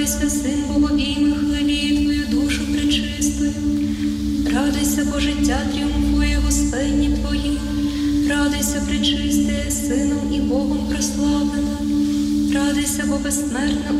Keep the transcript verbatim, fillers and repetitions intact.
Радуйся, Син Богобійних, хвилі Твою душу пречистою. Радуйся, бо життя тріумфує Господні Твої. Радуйся, пречисте, Сином і Богом прославлена. Радуйся, бо безсмертна